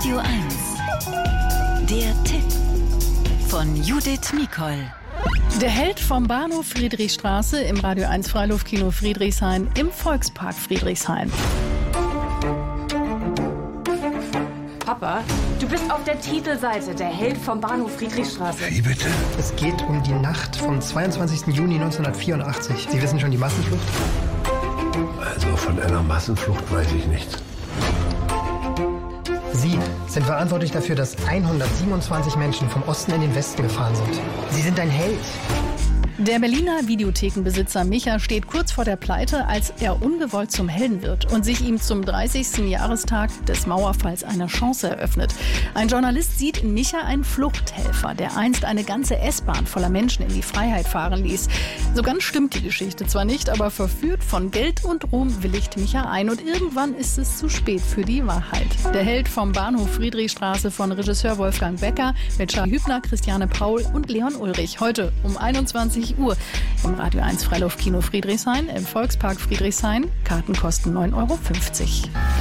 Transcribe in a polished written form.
Radio 1. Der Tipp von Judith Mikol. Der Held vom Bahnhof Friedrichstraße im Radio 1 Freiluftkino Friedrichshain im Volkspark Friedrichshain. Papa, du bist auf der Titelseite, der Held vom Bahnhof Friedrichstraße. Wie bitte? Es geht um die Nacht vom 22. Juni 1984. Sie wissen schon die Massenflucht? Also von einer Massenflucht weiß ich nichts. Sie sind verantwortlich dafür, dass 127 Menschen vom Osten in den Westen gefahren sind. Sie sind ein Held. Der Berliner Videothekenbesitzer Micha steht kurz vor der Pleite, als er ungewollt zum Helden wird und sich ihm zum 30. Jahrestag des Mauerfalls eine Chance eröffnet. Ein Journalist sieht in Micha einen Fluchthelfer, der einst eine ganze S-Bahn voller Menschen in die Freiheit fahren ließ. So ganz stimmt die Geschichte zwar nicht, aber verführt von Geld und Ruhm willigt Micha ein und irgendwann ist es zu spät für die Wahrheit. Der Held vom Bahnhof Friedrichstraße von Regisseur Wolfgang Becker mit Charlie Hübner, Christiane Paul und Leon Ulrich. Heute um 21 Uhr im Radio 1 Freiluftkino Friedrichshain im Volkspark Friedrichshain. Karten kosten 9,50 €.